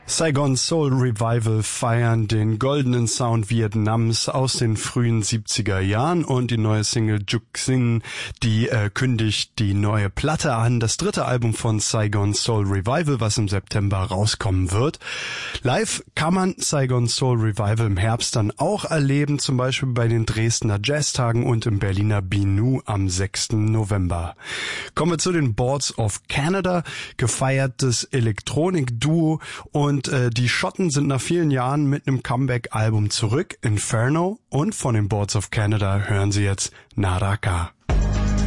Saigon Soul Revival feiern den goldenen Sound Vietnams aus den frühen 70er Jahren und die neue Single Juk Sing, die kündigt die neue Platte an, das dritte Album von Saigon Soul Revival, was im September rauskommen wird. Live kann man Saigon Soul Revival im Herbst dann auch erleben, zum Beispiel bei den Dresdner Jazztagen und im Berliner Binu am 6. November. Kommen wir zu den Boards of Canada, gefeiertes Elektronik-Duo, und die Schotten sind nach vielen Jahren mit einem Comeback-Album zurück, Inferno, und von den Boards of Canada hören Sie jetzt Naraka.